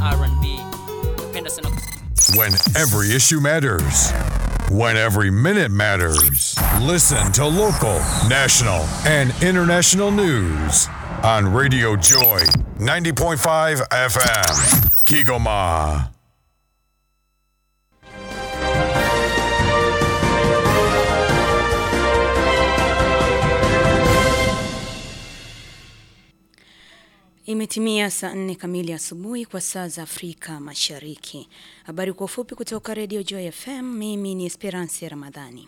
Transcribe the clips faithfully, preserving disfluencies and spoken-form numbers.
R and B. Napenda sana When every issue matters. When every minute matters. Listen to local, national, and international news on Radio Joy ninety point five F M. Kigoma. Imetimia saa nne kamili asubuhi kwa saa za Afrika Mashariki. Habari kwa ufupi kutoka Radio Joy F M, mimi ni Esperance Ramadhani.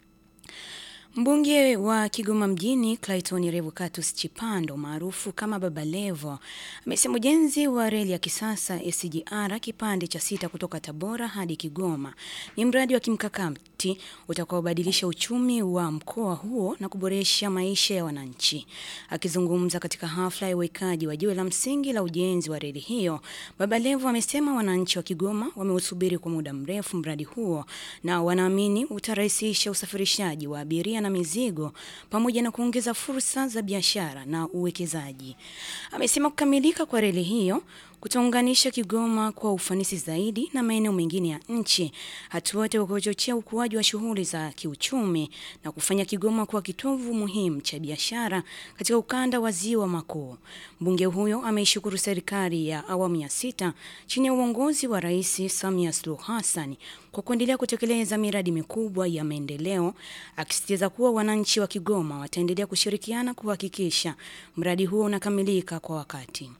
Mbunge wa Kigoma mjini Clayton Revocatus Chipando maarufu kama Baba Levo amesema ujenzi wa reli ya kisasa S G R kipande cha sita kutoka Tabora hadi Kigoma ni mradi wa kimkakati utakaobadilisha uchumi wa mkoa huo na kuboresha maisha ya wananchi. Akizungumza katika hafla ya uwekaji wa jiwe la msingi la ujenzi wa reli hiyo, Baba Levo amesema wananchi wa Kigoma wameusubiri kwa muda mrefu mradi huo na wanaamini utarahisisha usafirishaji wa abiria na mizigo pamoja na kuongeza fursa za biashara na uwekezaji. Amesema kukamilika kwa reli hiyo kutaunganisha Kigoma kwa ufanisi zaidi na maeneo mengine ya nchi, hatua itakayochochea ukuaji wa shughuli za kiuchumi na kufanya Kigoma kuwa kitovu muhimu cha biashara katika ukanda wa Ziwa Makuu. Mbunge huyo ameishukuru serikali ya awamu ya sita chini ya uongozi wa Rais Samia Suluhu Hassan kwa kuendelea kutekeleza miradi mikubwa ya maendeleo, akisisitiza kuwa wananchi wa Kigoma wataendelea kushirikiana kuhakikisha mradi huo unakamilika kwa wakati.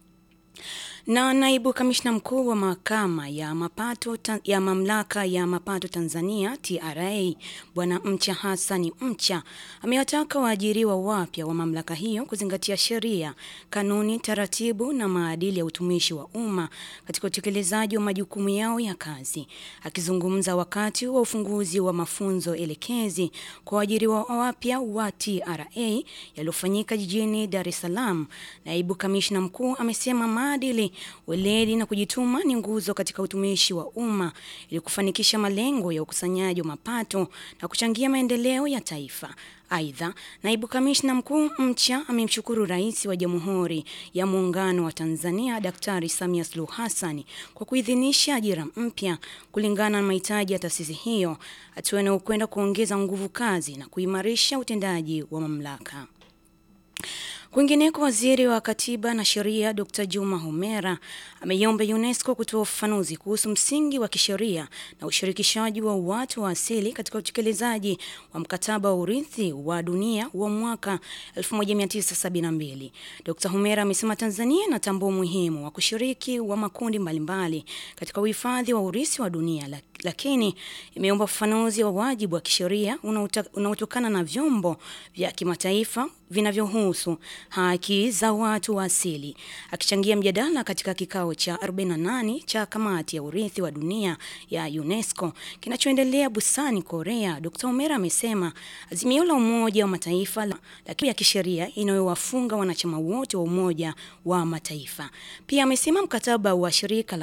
Na naibu kamishna mkuu wa mahakama ya mapato ya mamlaka ya mapato Tanzania T R A Bwana Mcha Hassan Mcha amewataka waajiriwa wapya wa mamlaka hiyo kuzingatia sheria, kanuni, taratibu na maadili ya utumishi wa umma katika utekelezaji wa majukumu yao ya kazi. Akizungumza wakati wa ufunguzi wa mafunzo elekezi kwa waajiriwa wapya wa T R A yaliyofanyika jijini Dar es Salaam, naibu kamishna mkuu amesema maadili, weledi na kujituma ni nguzo katika utumishi wa umma ili kufanikisha malengo ya ukusanyaji wa mapato na kuchangia maendeleo ya taifa. Aidha, naibu kamishna mkuu Mcha amemshukuru Rais wa Jamhuri ya Muungano wa Tanzania Daktari Samia Suluhu Hassan kwa kuidhinisha ajira mpya kulingana na mahitaji ya taasisi hiyo, hatua inayokwenda kuongeza nguvu kazi na kuimarisha utendaji wa mamlaka. Kwingineko, waziri wa Katiba na Sheria Doctor Juma Homera ameiomba UNESCO kutoa ufafanuzi kuhusu msingi wa kisheria na ushirikishaji wa watu wa asili katika utekelezaji wa mkataba wa urithi wa dunia wa mwaka elfu moja mia tisa sabini na mbili. Doctor Homera amesema Tanzania inatambua umuhimu wa kushiriki wa makundi mbalimbali katika uhifadhi wa urithi wa dunia, lakini imeomba ufafanuzi wa wajibu wa kisheria unaotokana na vyombo vya kimataifa vinavyohusu haki za watu wa asili. Akichangia mjadala katika kikao cha arobaini na nane cha kamati ya urithi wa dunia ya UNESCO kinachoendelea Busani, Korea, Doctor Homera amesema azimio la Umoja wa Mataifa la ya kisheria inayowafunga wanachama wote wa Umoja wa Mataifa. Pia amesema mkataba wa shirika la